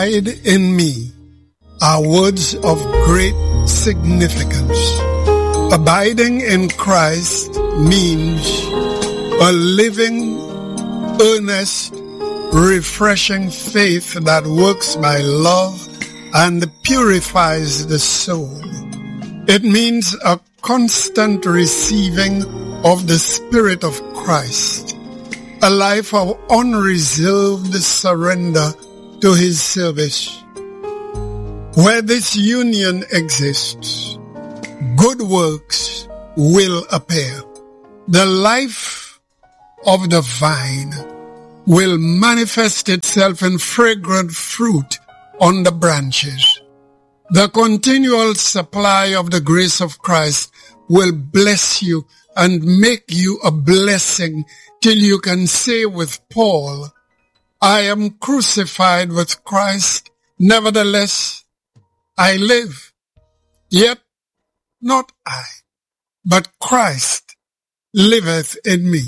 Abide in me are words of great significance. Abiding in Christ means a living, earnest, refreshing faith that works by love and purifies the soul. It means a constant receiving of the Spirit of Christ, a life of unreserved surrender to His service. Where this union exists, good works will appear. The life of the vine will manifest itself in fragrant fruit on the branches. The continual supply of the grace of Christ will bless you and make you a blessing till you can say with Paul, I am crucified with Christ, nevertheless I live. Yet not I, but Christ liveth in me.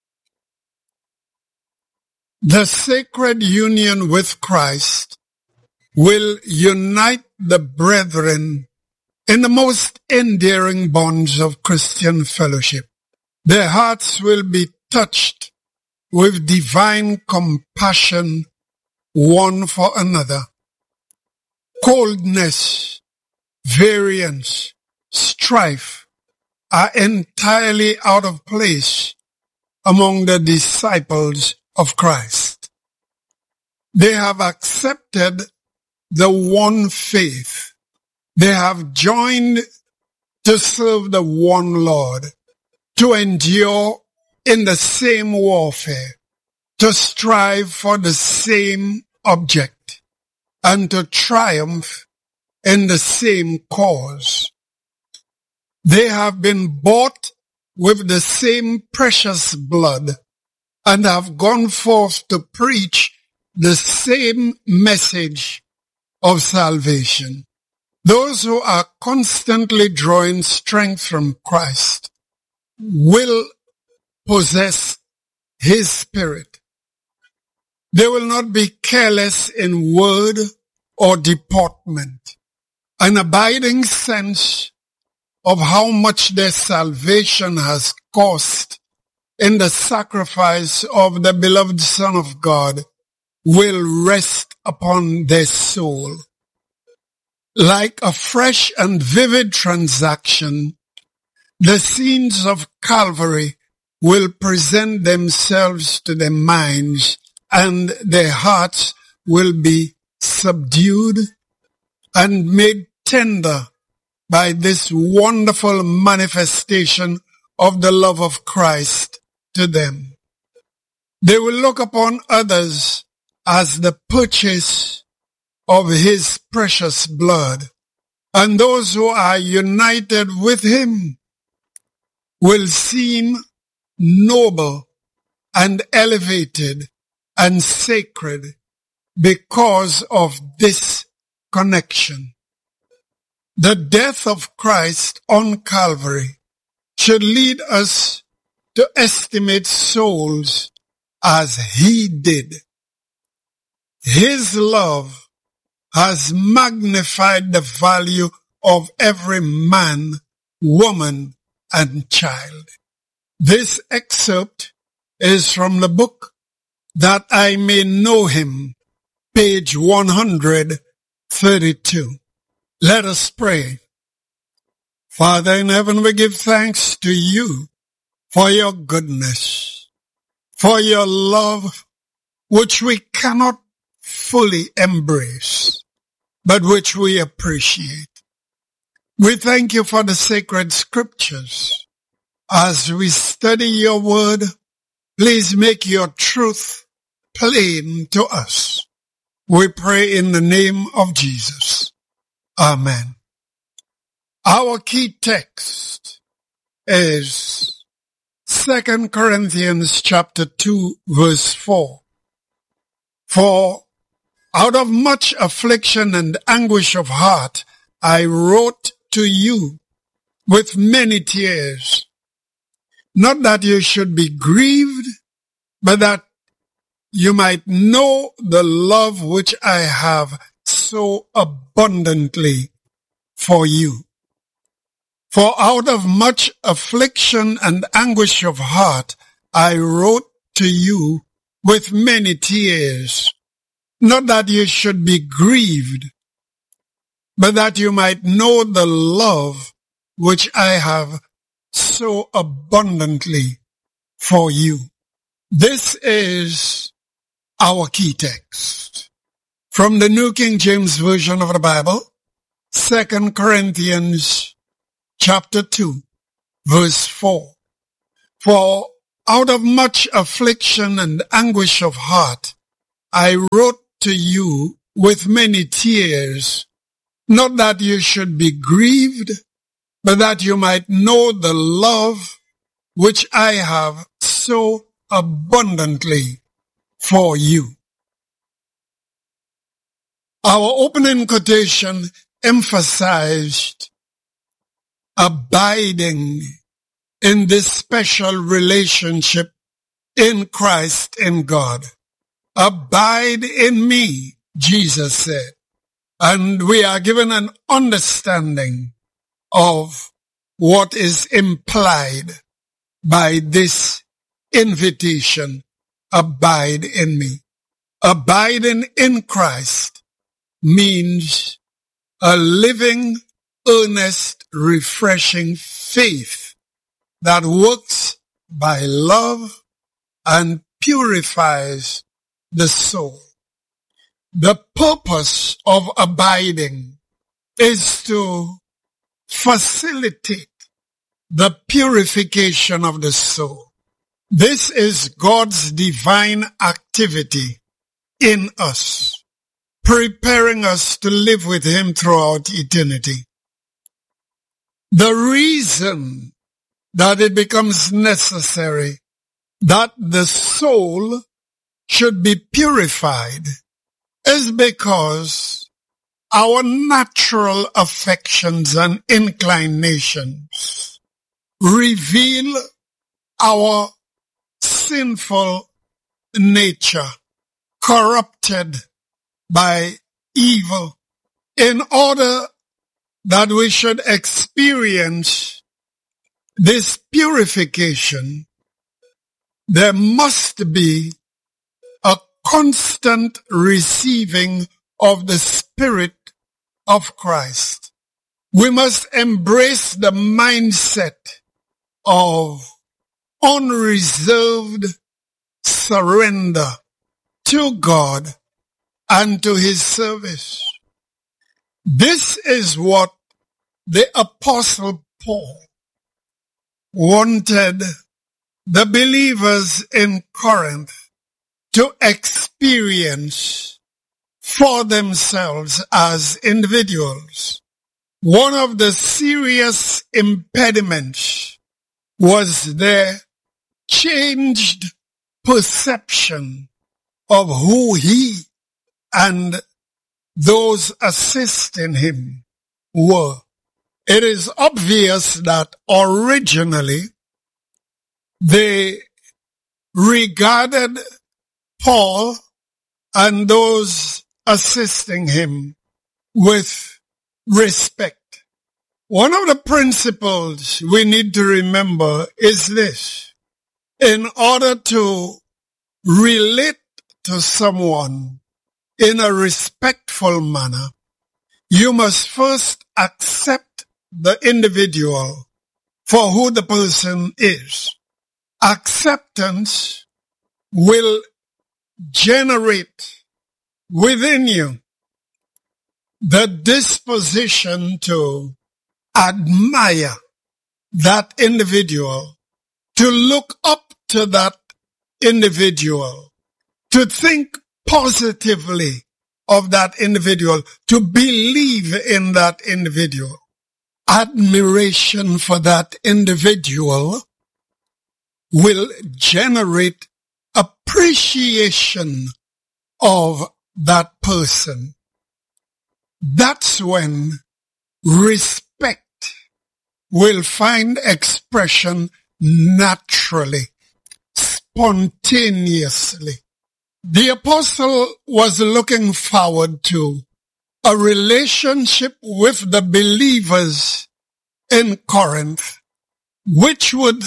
The sacred union with Christ will unite the brethren in the most endearing bonds of Christian fellowship. Their hearts will be touched with divine compassion one for another. Coldness, variance, strife are entirely out of place among the disciples of Christ. They have accepted the one faith. They have joined to serve the one Lord, to endure in the same warfare, to strive for the same object, and to triumph in the same cause. They have been bought with the same precious blood and have gone forth to preach the same message of salvation. Those who are constantly drawing strength from Christ will possess His Spirit. They will not be careless in word or deportment. An abiding sense of how much their salvation has cost in the sacrifice of the beloved Son of God will rest upon their soul. Like a fresh and vivid transaction, the scenes of Calvary will present themselves to their minds, and their hearts will be subdued and made tender by this wonderful manifestation of the love of Christ to them. They will look upon others as the purchase of His precious blood, and those who are united with Him will seem noble and elevated and sacred because of this connection. The death of Christ on Calvary should lead us to estimate souls as He did. His love has magnified the value of every man, woman, and child. This excerpt is from the book That I May Know Him, page 132. Let us pray. Father in heaven, we give thanks to You for Your goodness, for Your love, which we cannot fully embrace, but which we appreciate. We thank You for the sacred scriptures. As we study Your word, please make Your truth plain to us. We pray in the name of Jesus. Amen. Our key text is 2 Corinthians chapter 2, verse 4. For out of much affliction and anguish of heart, I wrote to you with many tears, not that you should be grieved, but that you might know the love which I have so abundantly for you. For out of much affliction and anguish of heart, I wrote to you with many tears, not that you should be grieved, but that you might know the love which I have so abundantly for you. This is our key text from the New King James Version of the Bible, 2 Corinthians chapter 2, verse 4. For out of much affliction and anguish of heart, I wrote to you with many tears, not that you should be grieved, but that you might know the love which I have so abundantly for you. Our opening quotation emphasized abiding in this special relationship in Christ in God. Abide in me, Jesus said. And we are given an understanding of what is implied by this invitation, abide in me. Abiding in Christ means a living, earnest, refreshing faith that works by love and purifies the soul. The purpose of abiding is to facilitate the purification of the soul. This is God's divine activity in us, preparing us to live with Him throughout eternity. The reason that it becomes necessary that the soul should be purified is because our natural affections and inclinations reveal our sinful nature, corrupted by evil. In order that we should experience this purification, there must be a constant receiving of the Spirit of Christ. We must embrace the mindset of unreserved surrender to God and to His service. This is what the Apostle Paul wanted the believers in Corinth to experience for themselves as individuals. One of the serious impediments was their changed perception of who he and those assisting him were. It is obvious that originally they regarded Paul and those assisting him with respect. One of the principles we need to remember is this. In order to relate to someone in a respectful manner, you must first accept the individual for who the person is. Acceptance will generate within you the disposition to admire that individual, to look up to that individual, to think positively of that individual, to believe in that individual. Admiration for that individual will generate appreciation of that person. That's when respect will find expression naturally, spontaneously. The apostle was looking forward to a relationship with the believers in Corinth, which would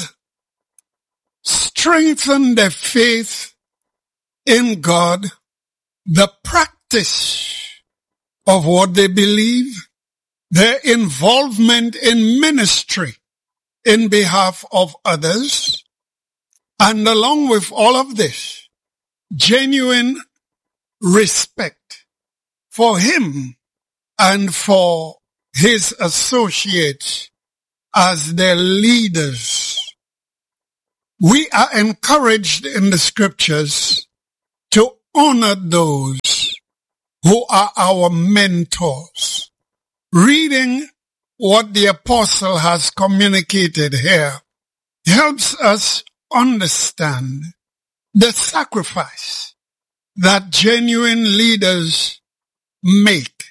strengthen their faith in God, the practice of what they believe, their involvement in ministry in behalf of others, and along with all of this, genuine respect for him and for his associates as their leaders. We are encouraged in the scriptures to honor those who are our mentors. Reading what the apostle has communicated here helps us understand the sacrifice that genuine leaders make.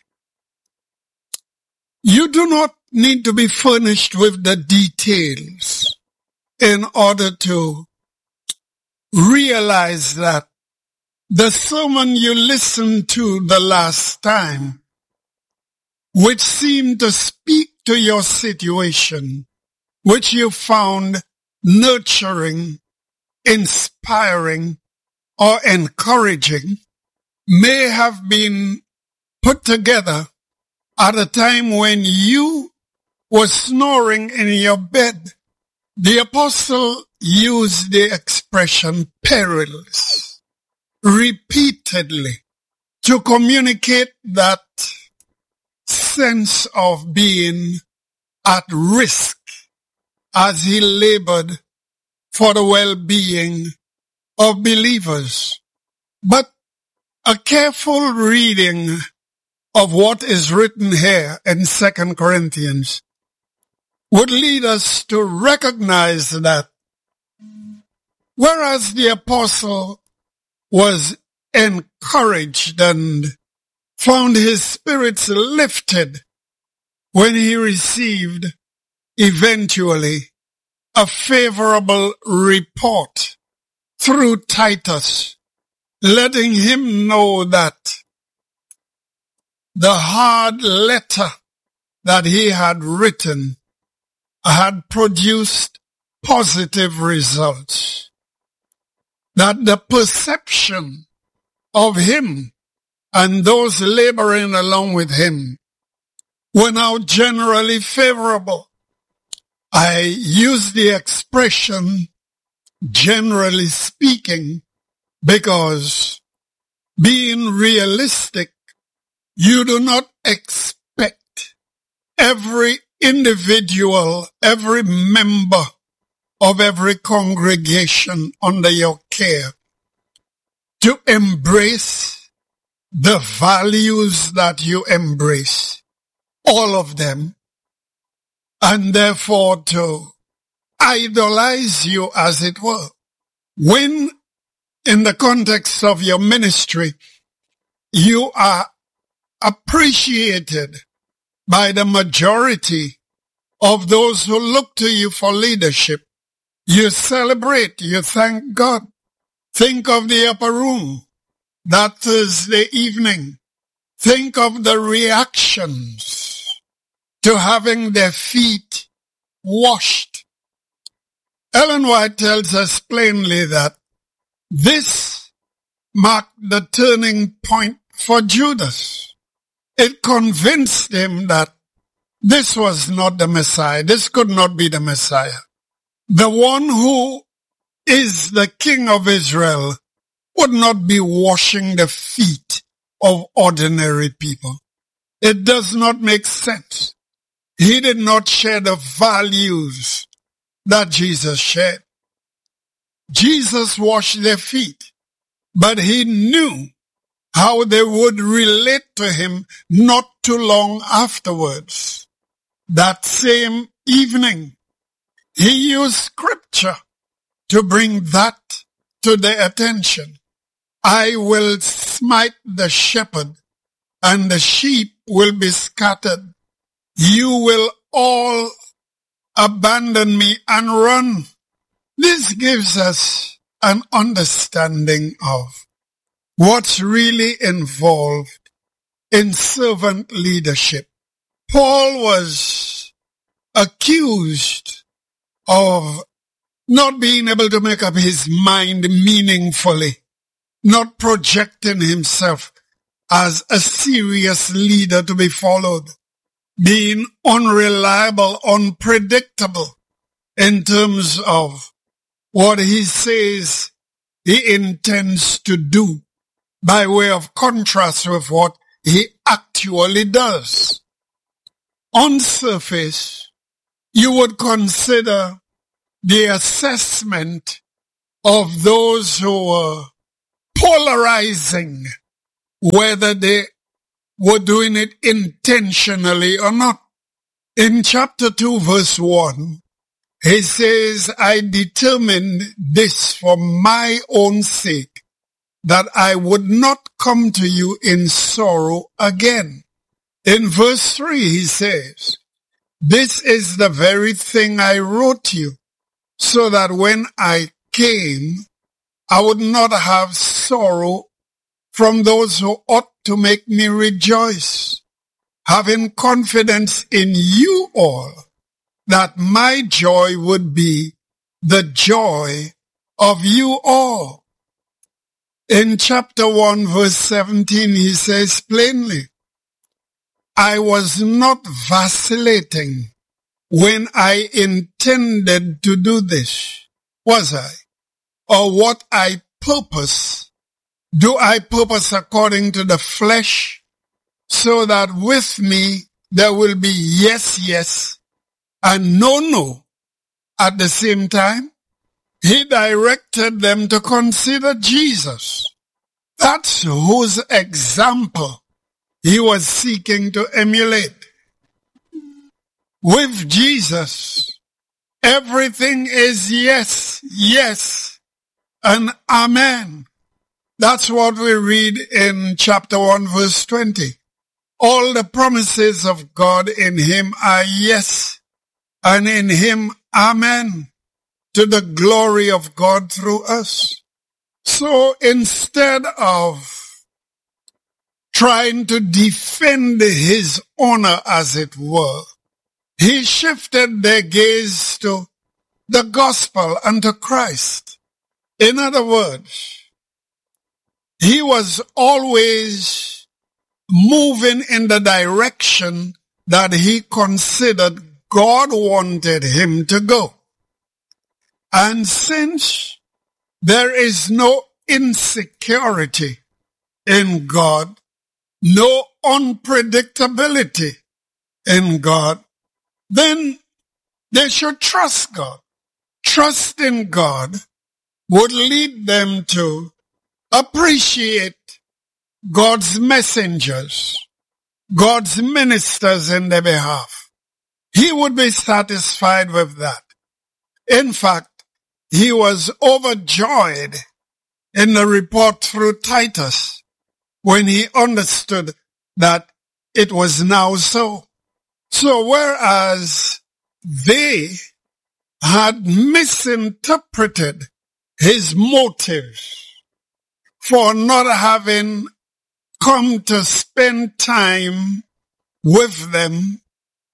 You do not need to be furnished with the details in order to realize that the sermon you listened to the last time, which seemed to speak to your situation, which you found nurturing, inspiring, or encouraging, may have been put together at a time when you were snoring in your bed. The apostle used the expression perilous repeatedly to communicate that sense of being at risk as he labored for the well-being of believers. But a careful reading of what is written here in 2 Corinthians would lead us to recognize that whereas the apostle was encouraged and found his spirits lifted when he received eventually a favorable report through Titus, letting him know that the hard letter that he had written had produced positive results, that the perception of him and those laboring along with him were now generally favorable. I use the expression generally speaking because, being realistic, you do not expect every individual, every member of every congregation under your care to embrace the values that you embrace, all of them, and therefore to idolize you, as it were. When, in the context of your ministry, you are appreciated by the majority of those who look to you for leadership, you celebrate, you thank God. Think of the upper room that Thursday evening. Think of the reactions to having their feet washed. Ellen White tells us plainly that this marked the turning point for Judas. It convinced him that this was not the Messiah. This could not be the Messiah. The one who is the King of Israel would not be washing the feet of ordinary people. It does not make sense. He did not share the values that Jesus shared. Jesus washed their feet, but he knew how they would relate to him not too long afterwards. That same evening, he used scripture to bring that to their attention. I will smite the shepherd, and the sheep will be scattered. You will all abandon me and run. This gives us an understanding of what's really involved in servant leadership. Paul was accused of not being able to make up his mind meaningfully, not projecting himself as a serious leader to be followed, being unreliable, unpredictable in terms of what he says he intends to do, by way of contrast with what he actually does. On surface, you would consider the assessment of those who were polarizing, whether they were doing it intentionally or not. In chapter 2, verse 1, he says, I determined this for my own sake, that I would not come to you in sorrow again. In verse 3, he says, this is the very thing I wrote you, so that when I came, I would not have sorrow from those who ought to make me rejoice, having confidence in you all, that my joy would be the joy of you all. In chapter 1, verse 17, he says plainly, I was not vacillating when I intended to do this, was I? Or what I purpose, do I purpose according to the flesh, so that with me there will be yes, yes, and no, no. At the same time, he directed them to consider Jesus. That's whose example he was seeking to emulate. With Jesus, everything is yes, yes, and amen. That's what we read in chapter 1, verse 20. All the promises of God in him are yes, and in him amen, to the glory of God through us. So instead of trying to defend his honor, as it were, he shifted their gaze to the gospel and to Christ. In other words, he was always moving in the direction that he considered God wanted him to go. And since there is no insecurity in God, no unpredictability in God, then they should trust God. Trust in God would lead them to appreciate God's messengers, God's ministers in their behalf. He would be satisfied with that. In fact, he was overjoyed in the report through Titus when he understood that it was now so. So whereas they had misinterpreted his motives for not having come to spend time with them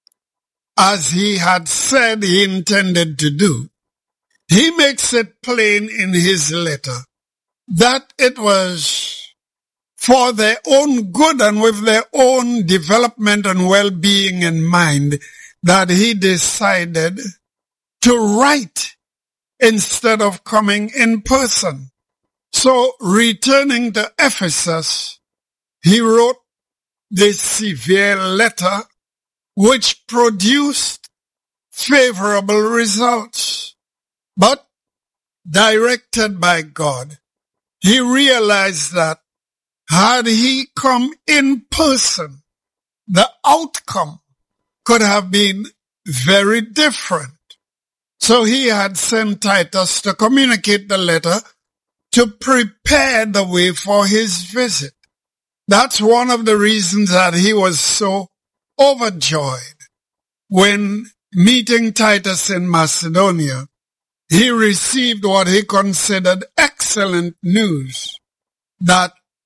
as he had said he intended to do, he makes it plain in his letter that it was for their own good and with their own development and well-being in mind that he decided to write instead of coming in person. So returning to Ephesus, he wrote this severe letter which produced favorable results. But directed by God, he realized that had he come in person, the outcome could have been very different. So he had sent Titus to communicate the letter to prepare the way for his visit. That's one of the reasons that he was so overjoyed when meeting Titus in Macedonia. He received what he considered excellent news, that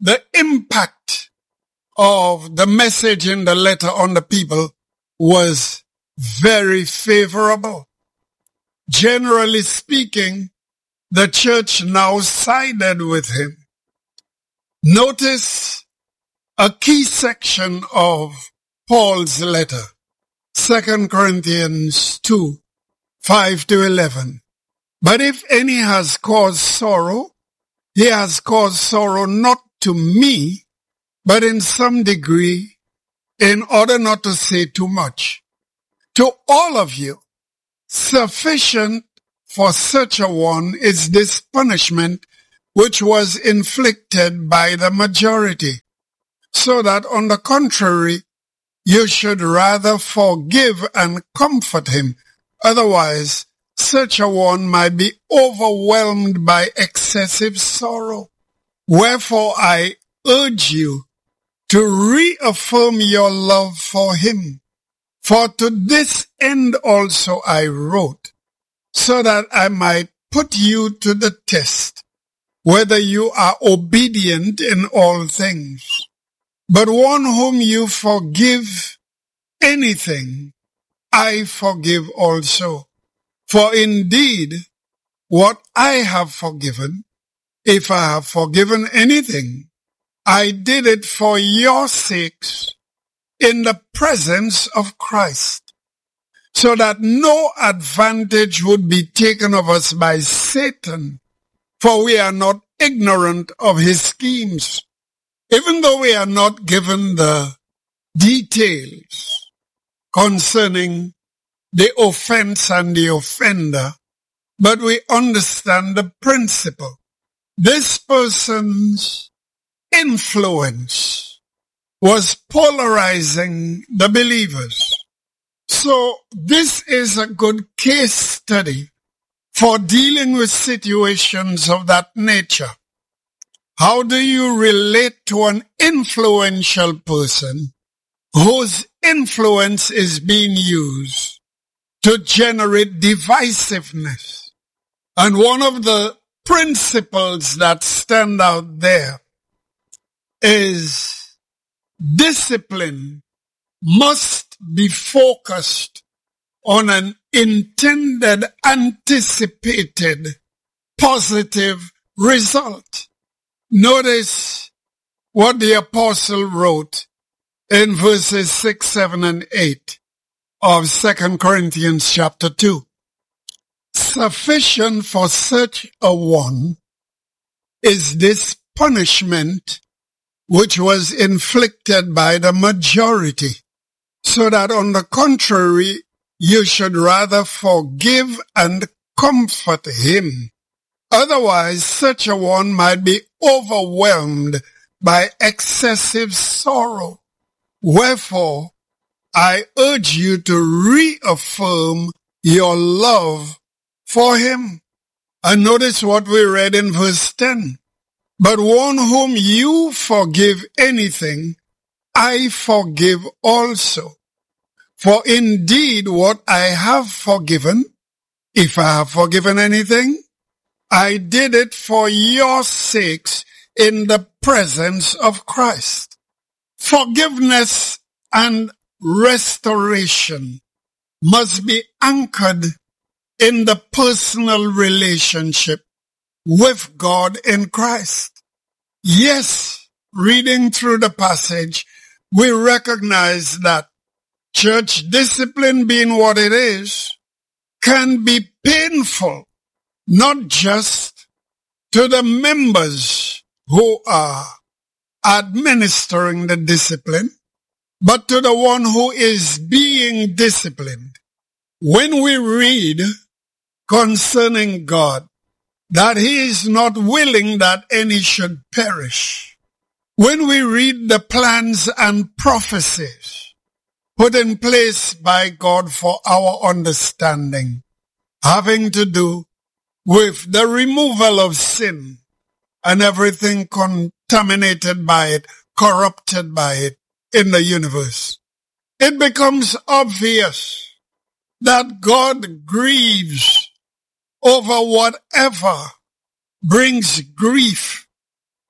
the impact of the message in the letter on the people was very favorable. Generally speaking, the church now sided with him. Notice a key section of Paul's letter, 2 Corinthians 2, 5-11. But if any has caused sorrow, he has caused sorrow not to me, but in some degree, in order not to say too much. To all of you, sufficient for such a one is this punishment which was inflicted by the majority, so that on the contrary, you should rather forgive and comfort him. Otherwise, such a one might be overwhelmed by excessive sorrow. Wherefore I urge you to reaffirm your love for him. For to this end also I wrote, so that I might put you to the test, whether you are obedient in all things. But one whom you forgive anything, I forgive also. For indeed, what I have forgiven, if I have forgiven anything, I did it for your sakes in the presence of Christ, so that no advantage would be taken of us by Satan, for we are not ignorant of his schemes. Even though we are not given the details concerning the offense and the offender, but we understand the principle. This person's influence was polarizing the believers. So this is a good case study for dealing with situations of that nature. How do you relate to an influential person whose influence is being used to generate divisiveness? And one of the principles that stand out there is discipline must be focused on an intended, anticipated, positive result. Notice what the apostle wrote in verses 6, 7, and 8 of 2 Corinthians chapter 2. Sufficient for such a one is this punishment which was inflicted by the majority, so that on the contrary, you should rather forgive and comfort him. Otherwise, such a one might be overwhelmed by excessive sorrow. Wherefore, I urge you to reaffirm your love for him. And notice what we read in verse 10. But one whom you forgive anything, I forgive also. For indeed what I have forgiven, if I have forgiven anything, I did it for your sakes in the presence of Christ. Forgiveness and restoration must be anchored in the personal relationship with God in Christ. Yes, reading through the passage, we recognize that church discipline, being what it is, can be painful, not just to the members who are administering the discipline, but to the one who is being disciplined. When we read concerning God, that he is not willing that any should perish. When we read the plans and prophecies put in place by God for our understanding, having to do with the removal of sin and everything contaminated by it, corrupted by it in the universe, it becomes obvious that God grieves over whatever brings grief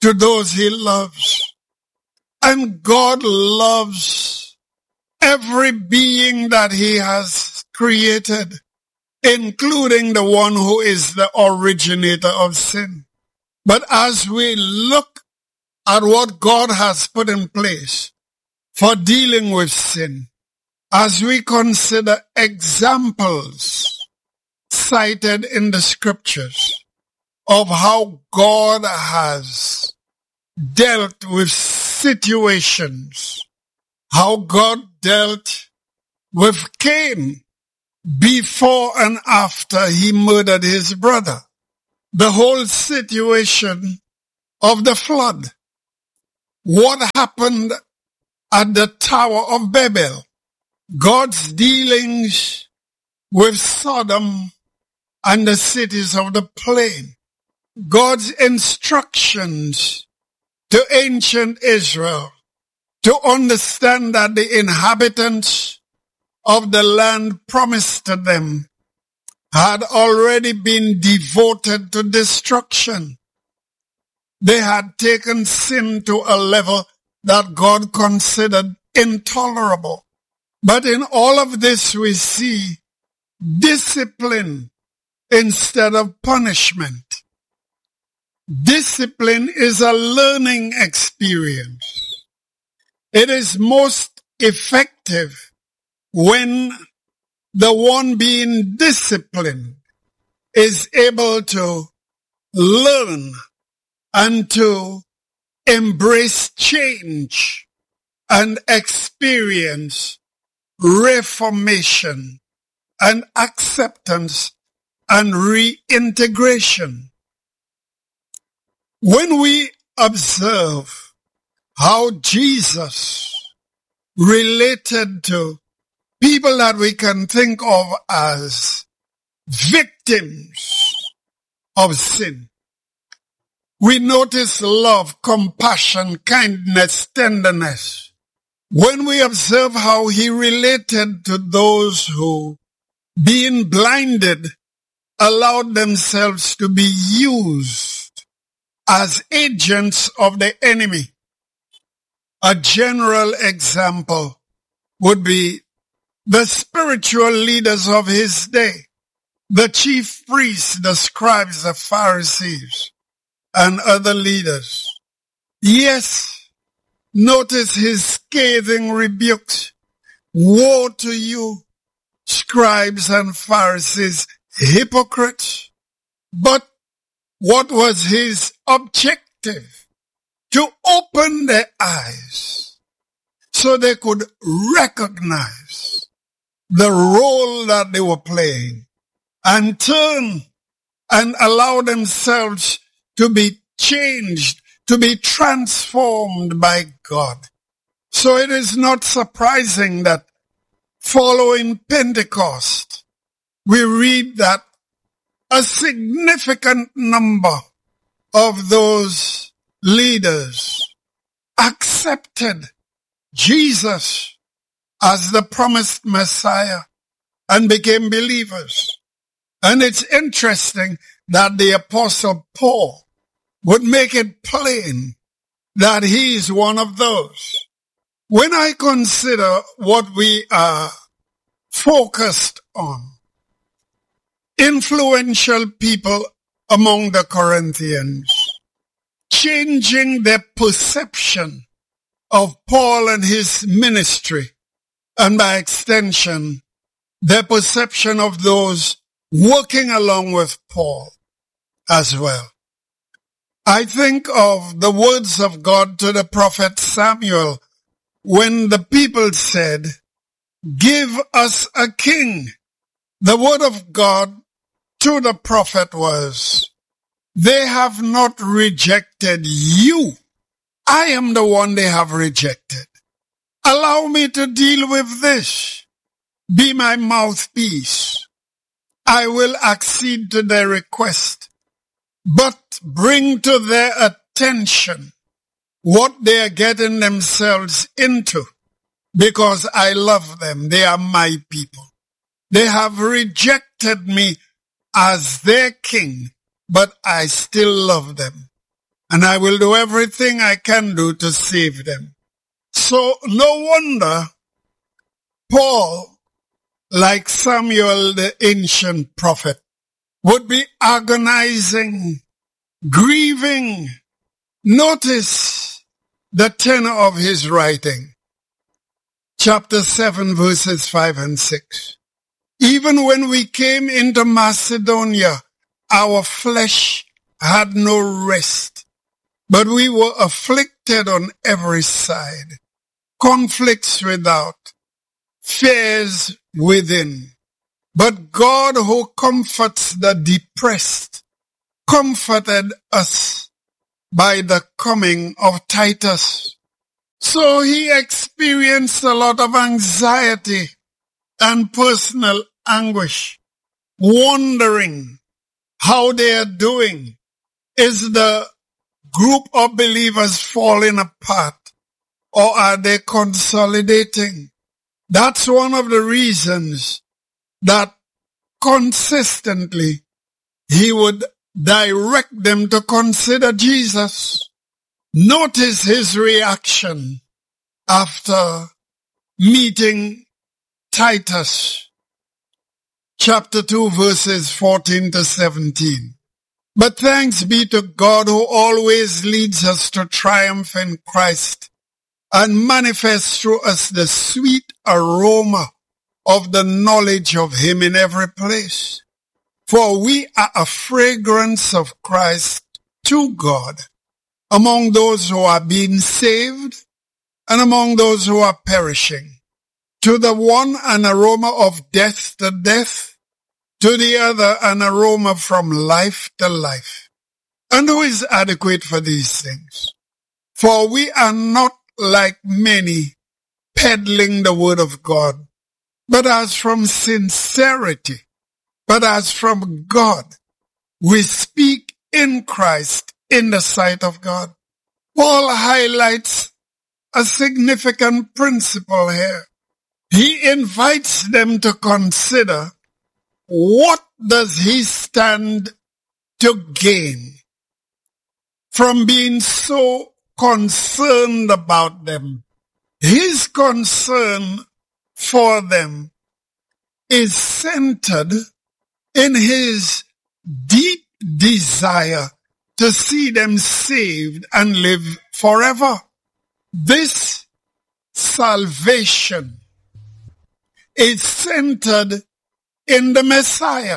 to those he loves. And God loves every being that he has created, including the one who is the originator of sin. But as we look at what God has put in place for dealing with sin, as we consider examples cited in the scriptures of how God has dealt with situations, how God dealt with Cain before and after he murdered his brother, the whole situation of the flood, what happened at the Tower of Babel, God's dealings with Sodom and the cities of the plain, God's instructions to ancient Israel to understand that the inhabitants of the land promised to them had already been devoted to destruction. They had taken sin to a level that God considered intolerable. But in all of this we see discipline instead of punishment. Discipline is a learning experience. It is most effective when the one being disciplined is able to learn and to embrace change and experience reformation and acceptance and reintegration. When we observe how Jesus related to people that we can think of as victims of sin, we notice love, compassion, kindness, tenderness. When we observe how he related to those who, being blinded, allowed themselves to be used as agents of the enemy. A general example would be the spiritual leaders of his day, the chief priests, the scribes, the Pharisees, and other leaders. Yes, notice his scathing rebukes. Woe to you, scribes and Pharisees, hypocrites! But what was his objective? To open their eyes so they could recognize the role that they were playing and turn and allow themselves to be changed, to be transformed by God. So it is not surprising that following Pentecost, we read that a significant number of those leaders accepted Jesus as the promised Messiah and became believers. And it's interesting that the Apostle Paul would make it plain that he is one of those. When I consider what we are focused on, influential people among the Corinthians, changing their perception of Paul and his ministry, and by extension, their perception of those working along with Paul as well. I think of the words of God to the prophet Samuel when the people said, "Give us a king." The word of God to the prophet was, "They have not rejected you. I am the one they have rejected. Allow me to deal with this. Be my mouthpiece. I will accede to their request, but bring to their attention what they are getting themselves into, because I love them. They are my people. They have rejected me as their king, but I still love them. and I will do everything I can do to save them. So no wonder Paul, like Samuel the ancient prophet, would be agonizing, grieving. Notice the tenor of his writing. Chapter 7, verses 5 and 6. Even when we came into Macedonia, our flesh had no rest, but we were afflicted on every side, conflicts without, fears within. But God, who comforts the depressed, comforted us by the coming of Titus. So he experienced a lot of anxiety and personal anguish, wondering how they are doing. Is the group of believers falling apart, or are they consolidating? That's one of the reasons that consistently he would direct them to consider Jesus. Notice his reaction after meeting Titus, chapter 2, verses 14 to 17. But thanks be to God who always leads us to triumph in Christ and manifests through us the sweet aroma of the knowledge of him in every place. For we are a fragrance of Christ to God among those who are being saved and among those who are perishing. To the one an aroma of death to death, to the other an aroma from life to life. And who is adequate for these things? For we are not like many peddling the word of God, but as from sincerity, but as from God, we speak in Christ in the sight of God. Paul highlights a significant principle here. He invites them to consider, what does he stand to gain from being so concerned about them? His concern for them is centered in his deep desire to see them saved and live forever. This salvation is centered in the Messiah.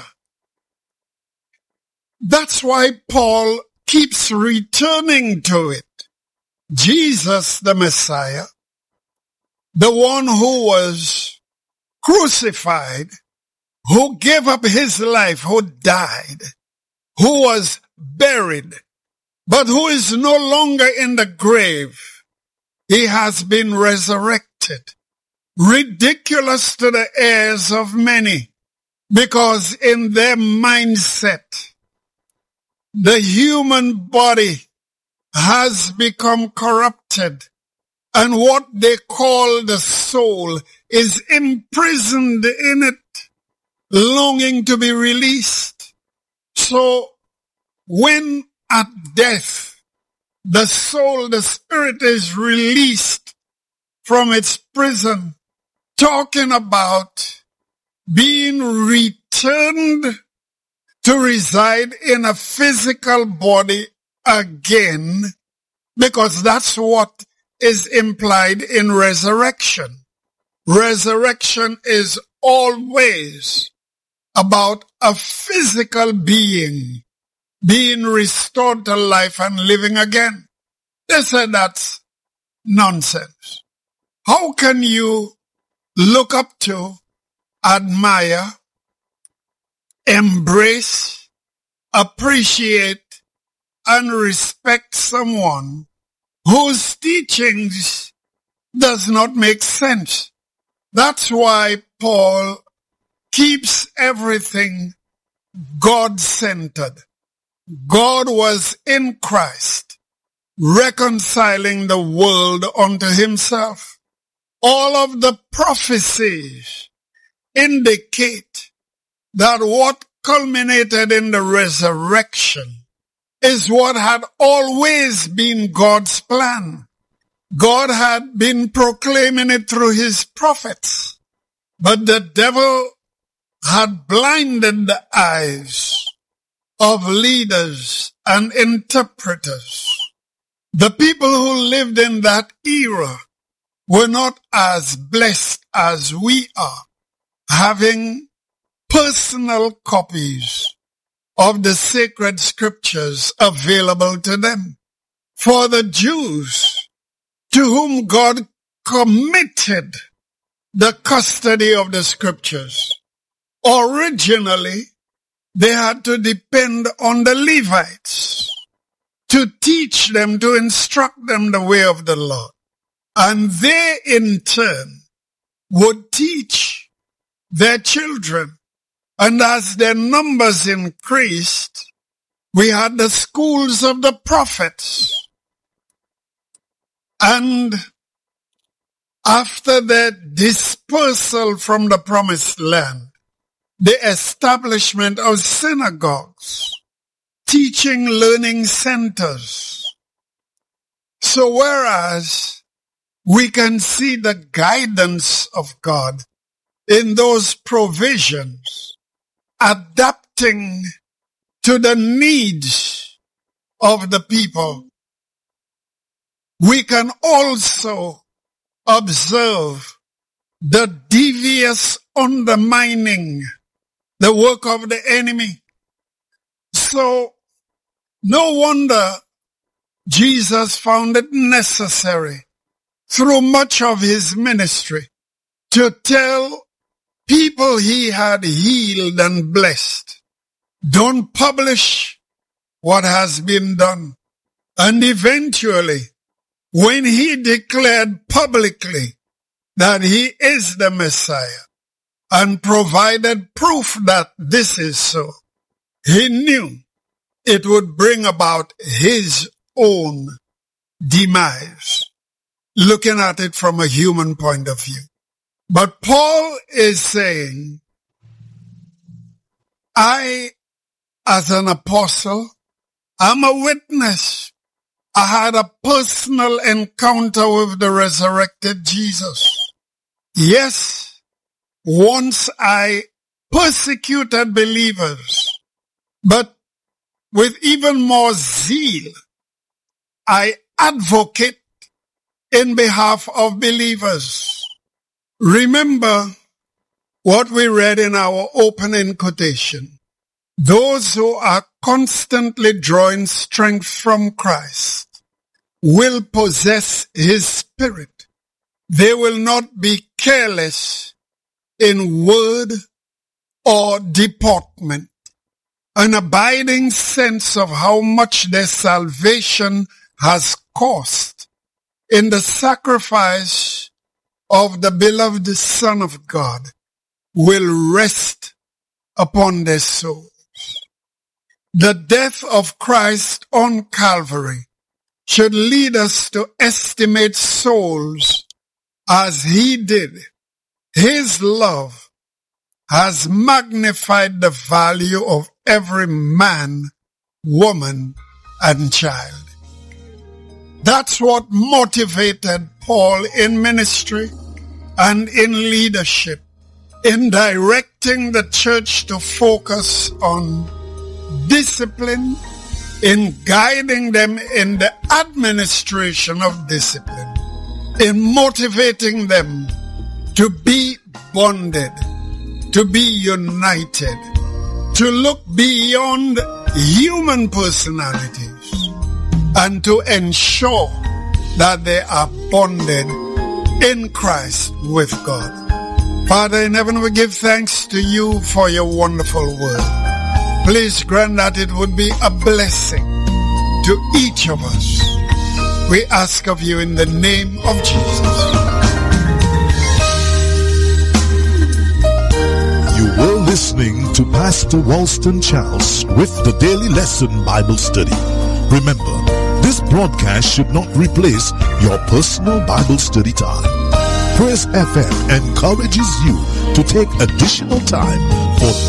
That's why Paul keeps returning to it. Jesus, the Messiah, the one who was crucified, who gave up his life, who died, who was buried, but who is no longer in the grave. He has been resurrected. Ridiculous to the ears of many, because in their mindset, the human body has become corrupted, and what they call the soul is imprisoned in it, longing to be released. So when at death, the soul, the spirit is released from its prison, talking about being returned to reside in a physical body again, because that's what is implied in resurrection. Resurrection is always about a physical being being restored to life and living again. They said that's nonsense. How can you look up to, admire, embrace, appreciate, and respect someone whose teachings does not make sense? That's why Paul keeps everything God-centered. God was in Christ, reconciling the world unto himself. All of the prophecies indicate that what culminated in the resurrection is what had always been God's plan. God had been proclaiming it through his prophets, but the devil had blinded the eyes of leaders and interpreters. The people who lived in that era were not as blessed as we are, having personal copies of the sacred scriptures available to them. For the Jews, to whom God committed the custody of the scriptures, originally they had to depend on the Levites to teach them, to instruct them the way of the Lord. And they in turn would teach their children. And as their numbers increased, we had the schools of the prophets. And after their dispersal from the promised land, the establishment of synagogues, teaching learning centers. So whereas we can see the guidance of God in those provisions, adapting to the needs of the people, we can also observe the devious undermining the work of the enemy. So, no wonder Jesus found it necessary through much of his ministry to tell people he had healed and blessed, don't publish what has been done. And eventually, when he declared publicly that he is the Messiah and provided proof that this is so, he knew it would bring about his own demise, looking at it from a human point of view. But Paul is saying, I, as an apostle, am a witness. I had a personal encounter with the resurrected Jesus. Yes, once I persecuted believers, but with even more zeal, I advocate in behalf of believers. Remember what we read in our opening quotation. Those who are constantly drawing strength from Christ will possess his spirit. They will not be careless in word or deportment. An abiding sense of how much their salvation has cost in the sacrifice of the beloved Son of God will rest upon their souls. The death of Christ on Calvary should lead us to estimate souls as he did. His love has magnified the value of every man, woman, and child. That's what motivated Paul in ministry and in leadership, in directing the church to focus on discipline, in guiding them in the administration of discipline, in motivating them to be bonded, to be united, to look beyond human personalities, and to ensure that they are bonded in Christ with God. Father in heaven, we give thanks to you for your wonderful word. Please grant that it would be a blessing to each of us. We ask of you in the name of Jesus. You were listening to Pastor Walston Charles with the Daily Lesson Bible Study. Remember, this broadcast should not replace your personal Bible study time. Praise FM encourages you to take additional time for